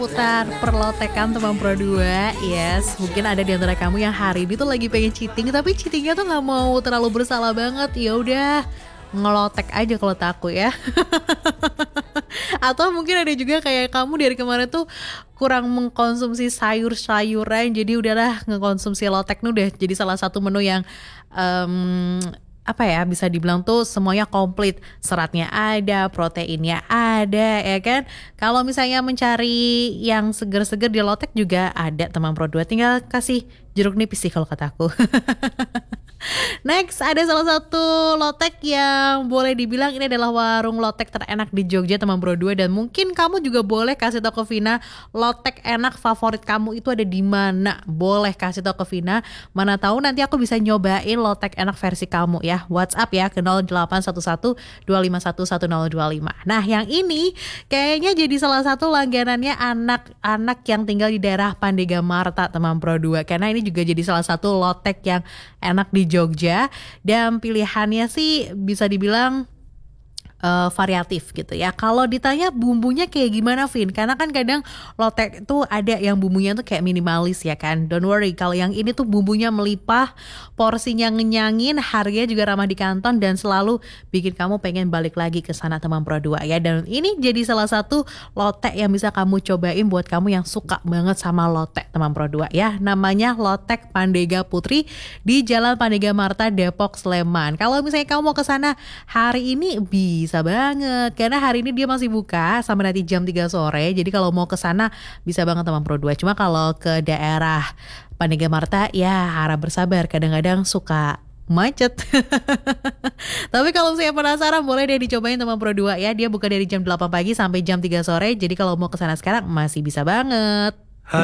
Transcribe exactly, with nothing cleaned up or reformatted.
Putar perlotekan teman Pro dua. Yes, mungkin ada di antara kamu yang hari ini tuh lagi pengen cheating, tapi cheatingnya tuh nggak mau terlalu bersalah banget. Ya udah, ngelotek aja kalau takut ya. Atau mungkin ada juga kayak kamu dari kemarin tuh kurang mengkonsumsi sayur-sayuran, jadi udahlah ngekonsumsi lotek nih udah jadi salah satu menu yang um, apa ya, bisa dibilang tuh semuanya komplit, seratnya ada, proteinnya ada, ya kan. Kalau misalnya mencari yang seger-seger di lotek juga ada teman Pro dua, tinggal kasih jeruk nipis sih kalau kataku. Next, ada salah satu lotek yang boleh dibilang ini adalah warung lotek terenak di Jogja teman Pro dua, dan mungkin kamu juga boleh kasih tau ke Vina lotek enak favorit kamu itu ada di mana. Boleh kasih tau ke Vina, mana tahu nanti aku bisa nyobain lotek enak versi kamu ya. WhatsApp ya ke nol delapan satu satu dua lima satu satu nol dua lima. Nah, yang ini kayaknya jadi salah satu langganannya anak-anak yang tinggal di daerah Pandegamarta teman Pro dua, karena ini juga jadi salah satu lotek yang enak di Jogja, dan pilihannya sih bisa dibilang uh, variatif gitu ya. Kalau ditanya bumbunya kayak gimana, Vin? Karena kan kadang lotek tuh ada yang bumbunya tuh kayak minimalis ya kan. Don't worry, kalau yang ini tuh bumbunya melimpah, porsinya ngenyangin, harganya juga ramah di kantong, dan selalu bikin kamu pengen balik lagi ke sana teman Pro dua ya. Dan ini jadi salah satu lotek yang bisa kamu cobain buat kamu yang suka banget sama lotek teman Pro dua ya. Namanya Lotek Pandega Putri di Jalan Pandegamarta, Depok, Sleman. Kalau misalnya kamu mau ke sana hari ini bisa banget, karena hari ini dia masih buka sampai nanti jam tiga sore. Jadi kalau mau ke sana bisa banget teman Pro dua. Cuma kalau ke daerah Pandegamarta ya harap bersabar, kadang-kadang suka macet. Tapi kalau saya penasaran, boleh deh dicobain teman Pro dua ya. Dia buka dari jam delapan pagi sampai jam tiga sore. Jadi kalau mau ke sana sekarang masih bisa banget.